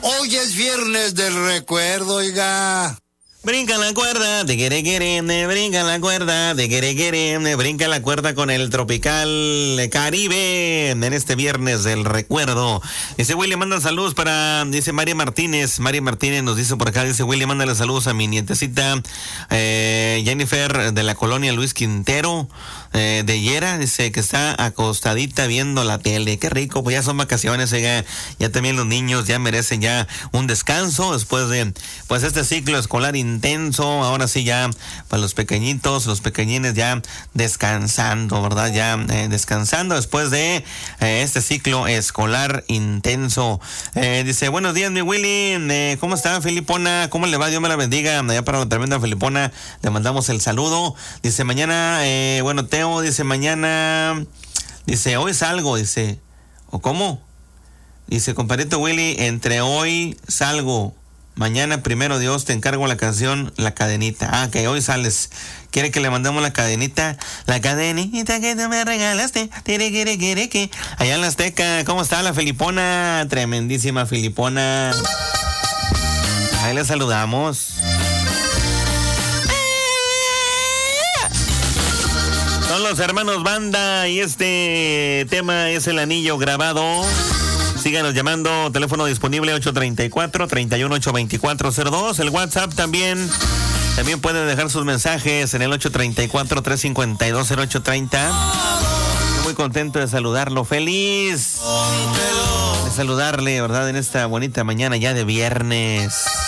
Hoy es viernes del recuerdo, oiga. Brinca la cuerda, te quiere, brinca la cuerda, te quiere, brinca la cuerda con el Tropical Caribe en este viernes del recuerdo. Dice Willy, manda saludos dice María Martínez nos dice por acá, dice Willy, mándale saludos a mi nietecita Jennifer de la colonia Luis Quintero de Yera, dice que está acostadita viendo la tele. Qué rico, pues ya son vacaciones, ya también los niños ya merecen ya un descanso después de pues este ciclo escolar intenso. Ahora sí ya para los pequeñitos, los pequeñines ya descansando, ¿verdad? Ya descansando después de este ciclo escolar intenso. Dice, buenos días mi Willy, ¿cómo está Filipona? ¿Cómo le va? Dios me la bendiga. Allá para la tremenda Filipona le mandamos el saludo. Dice mañana, Teo dice mañana, dice hoy salgo, dice, ¿o cómo? Dice, compadrito Willy, entre hoy salgo, mañana primero Dios te encargo la canción La Cadenita. Ah, que hoy sales. ¿Quiere que le mandemos la cadenita? La cadenita que tú me regalaste. Que allá en la Azteca, ¿cómo está la Filipona? Tremendísima Filipona. Ahí le saludamos. Son los hermanos Banda y este tema es El Anillo grabado. Síganos llamando, teléfono disponible 834-318-2402. El WhatsApp también pueden dejar sus mensajes en el 834-352-0830. Muy contento de saludarlo, feliz de saludarle, ¿verdad? En esta bonita mañana ya de viernes.